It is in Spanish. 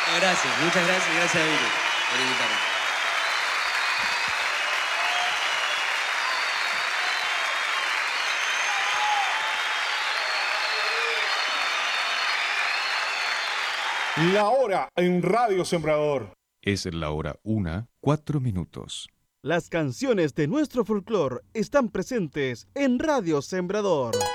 No, gracias, muchas gracias, gracias a Vito por invitarme. La hora en Radio Sembrador. Es la hora 1:04. Las canciones de nuestro folclore están presentes en Radio Sembrador.